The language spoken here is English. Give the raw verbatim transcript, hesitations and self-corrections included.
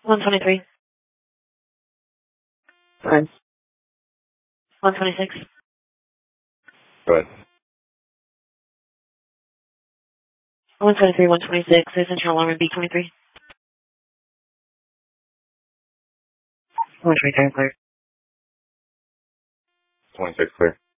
one twenty-three. Fine. one twenty-six. Go ahead. one twenty-three, one twenty-six. Is Central Alarm B twenty-three. one twenty-three, clear. twenty-six clear.